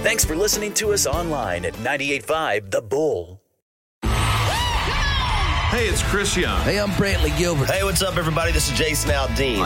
Thanks for listening to us online at 98.5 The Bull. Hey, it's Chris Young. Hey, I'm Brantley Gilbert. Hey, what's up, everybody? This is Jason Aldean.